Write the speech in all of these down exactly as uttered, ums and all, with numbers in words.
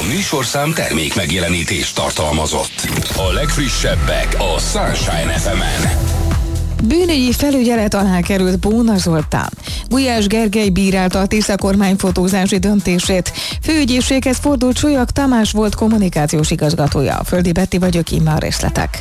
műsorszám termék megjelenítést tartalmazott. A legfrissebbek a Sunshine ef emen. Bűnügyi felügyelet alá került Bóna Zoltán. Gulyás Gergely bírálta a Tisza kormány fotózási döntését. Főügyészséghez fordult Sólyag Tamás volt kommunikációs igazgatója. Földi Betti vagyok, immár a részletek.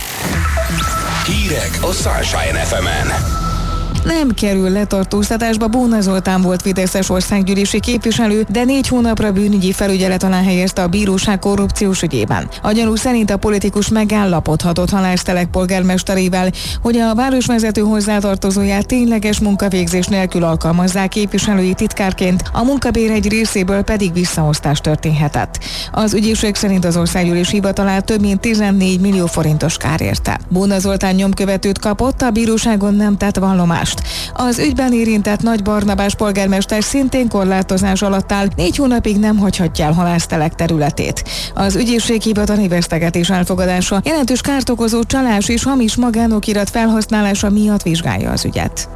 Hírek a Sunshine ef emen. Nem kerül letartóztatásba. Bóna Zoltán volt fideszes országgyűlési képviselő, de négy hónapra bűnügyi felügyelet alá helyezte a bíróság korrupciós ügyében. A gyanú szerint a politikus megállapodhatott Halásztelek polgármesterével, hogy a városvezető hozzátartozóját tényleges munkavégzés nélkül alkalmazzák képviselői titkárként, a munkabér egy részéből pedig visszaosztás történhetett. Az ügyészség szerint az országgyűlés hivatalát több mint tizennégy millió forintos kár érte. Bóna Zoltán nyomkövetőt kapott, a bíróságon nem tett vallomást. Az ügyben érintett Nagy Barnabás polgármester szintén korlátozás alatt áll, négy hónapig nem hagyhatja el Halásztelek területét. Az ügyészség hivatali vesztegetés elfogadása, jelentős kárt okozó csalás és hamis magánokirat felhasználása miatt vizsgálja az ügyet.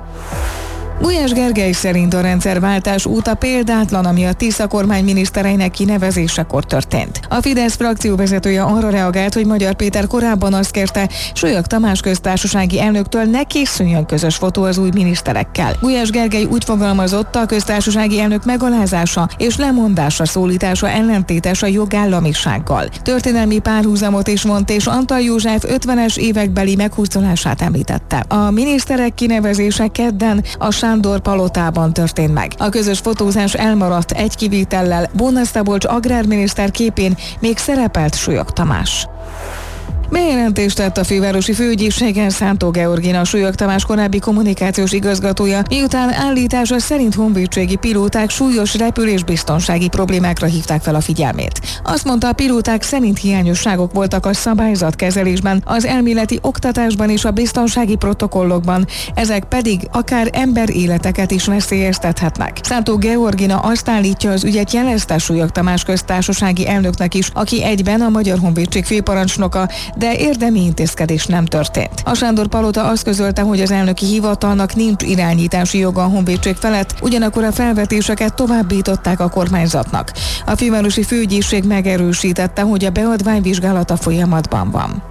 Gulyás Gergely szerint a rendszerváltás óta példátlan, ami a Tisza kormány minisztereinek kinevezésekor történt. A Fidesz frakcióvezetője arra reagált, hogy Magyar Péter korábban azt kérte, Sólyag Tamás köztársasági elnöktől ne készüljön közös fotó az új miniszterekkel. Gulyás Gergely úgy fogalmazott, a köztársasági elnök megalázása és lemondásra szólítása ellentétes a jogállamisággal. Történelmi párhuzamot is vont, és Antal József ötvenes évekbeli meghúzolását említette. A miniszterek kinevezése kedden a Sándor palotában történt meg. A közös fotózás elmaradt egy kivétellel, Bóna Szabolcs agrárminiszter képén még szerepelt Sólyag Tamás. Bejelentést tett a fővárosi főügyészségen Szántó Georgina, Sólyag Tamás korábbi kommunikációs igazgatója, miután állítása szerint honvédségi pilóták súlyos repülésbiztonsági problémákra hívták fel a figyelmét. Azt mondta, a pilóták szerint hiányosságok voltak a szabályzatkezelésben, az elméleti oktatásban és a biztonsági protokollokban, ezek pedig akár emberéleteket is veszélyeztethetnek. Szántó Georgina azt állítja, az ügyet jelezte Sólyag Tamás köztársasági elnöknek is, aki egyben a Magyar Honvédség főparancsnoka, de érdemi intézkedés nem történt. A Sándor palota azt közölte, hogy az elnöki hivatalnak nincs irányítási joga a honvédség felett, ugyanakkor a felvetéseket továbbították a kormányzatnak. A fővárosi főügyészség megerősítette, hogy a beadvány vizsgálata folyamatban van.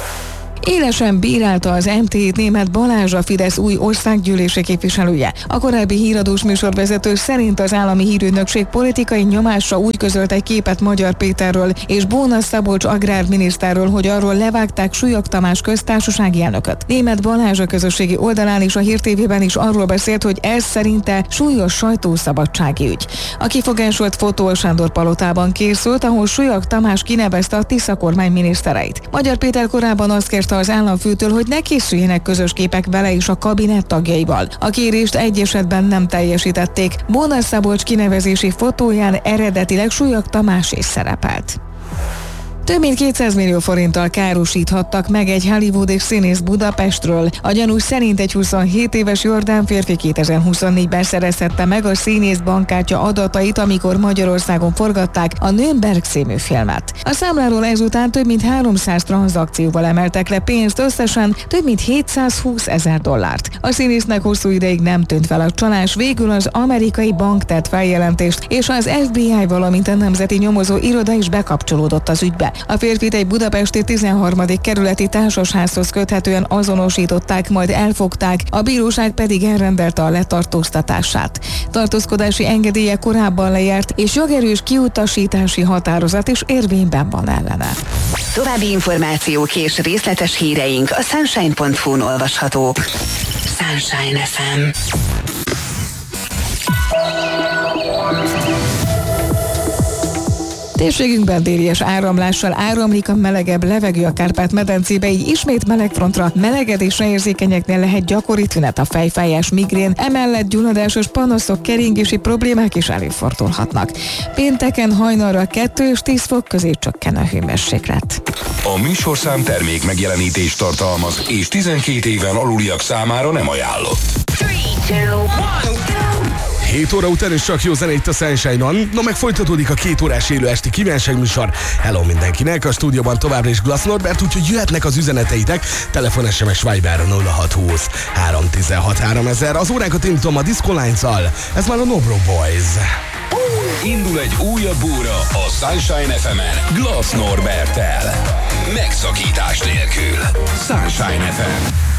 Élesen bírálta az em té é-t Németh Balázs, a Fidesz új országgyűlési képviselője. A korábbi híradós műsorvezető szerint az állami hírügynökség politikai nyomásra úgy közölt egy képet Magyar Péterről és Bóna Szabolcs agrárminiszterről, hogy arról levágták Sólyag Tamás köztársasági elnököt. Németh Balázs a közösségi oldalán és a Hír té vében is arról beszélt, hogy ez szerinte súlyos sajtószabadsági ügy. A kifogásolt fotó a Sándor palotában készült, ahol Sólyag Tamás kinevezte a Tisza kormány minisztereit. Magyar Péter korábban azt kérte az államfőtől, hogy ne készüljenek közös képek vele és a kabinett tagjaival. A kérést egy esetben nem teljesítették. Bóna Szabolcs kinevezési fotóján eredetileg Sólyag Tamás is szerepelt. Több mint kétszáz millió forinttal károsíthattak meg egy hollywoodi színész Budapestről. A gyanús szerint egy huszonhét éves jordán férfi kétezer-huszonnégyben szerezhette meg a színész bankkártya adatait, amikor Magyarországon forgatták a Nürnberg című filmet. A számláról ezután több mint háromszáz tranzakcióval emeltek le pénzt, összesen több mint hétszázhúsz ezer dollárt. A színésznek hosszú ideig nem tűnt fel a csalás, végül az amerikai bank tett feljelentést, és az ef bé i, valamint a Nemzeti Nyomozó Iroda is bekapcsolódott az ügybe. A férfit egy budapesti tizenharmadik kerületi társasházhoz köthetően azonosították, majd elfogták, a bíróság pedig elrendelte a letartóztatását. Tartózkodási engedélye korábban lejárt, és jogerős kiutasítási határozat is érvényben van ellene. További információk és részletes híreink a sunshine pont hu-n olvashatók. Sunshine ef em. Térségünkben délies áramlással áramlik a melegebb levegő a Kárpát-medencébe, így ismét melegfrontra, melegedésre érzékenyeknél lehet gyakori tünet, a fejfájás, migrén, emellett gyulladásos panaszok, keringési problémák is előfordulhatnak. Pénteken hajnalra kettő és tíz fok közé csökken a hőmérséklet. A műsorszám termék megjelenítést tartalmaz, és tizenkét éven aluliak számára nem ajánlott. hét óra után is csak jó zene itt a Sunshine-on. No, meg folytatódik a két órás élő esti kívánságműsor. Hello mindenkinek, a stúdióban továbbra is Glass Norbert, úgyhogy jöhetnek az üzeneteitek. Telefon, es em es, Viber nulla hat húsz három tizenhat háromezer. Az óránkat indítom a Disco Lines-al. Ez már a No Bro Boys. Indul egy újabb óra a Sunshine ef emen Glass Norberttel. Megszakítás nélkül. Sunshine ef em.